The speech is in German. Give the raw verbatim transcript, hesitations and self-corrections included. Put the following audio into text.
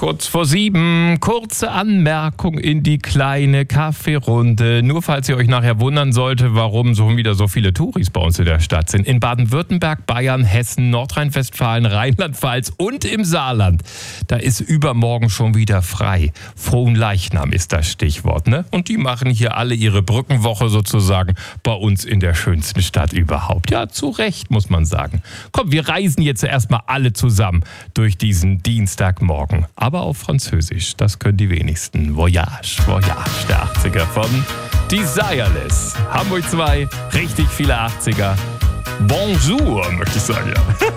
Kurz vor sieben, kurze Anmerkung in die kleine Kaffeerunde. Nur falls ihr euch nachher wundern sollte, warum schon wieder so viele Touris bei uns in der Stadt sind. In Baden-Württemberg, Bayern, Hessen, Nordrhein-Westfalen, Rheinland-Pfalz und im Saarland. Da ist übermorgen schon wieder frei. Fronleichnam ist das Stichwort, ne? Und die machen hier alle ihre Brückenwoche sozusagen bei uns in der schönsten Stadt überhaupt. Ja, zu Recht, muss man sagen. Komm, wir reisen jetzt erstmal alle zusammen durch diesen Dienstagmorgen. Aber auf Französisch, das können die wenigsten. Voyage, Voyage, der achtziger von Desireless. Hamburg zwei, richtig viele achtziger. Bonjour, möchte ich sagen, ja.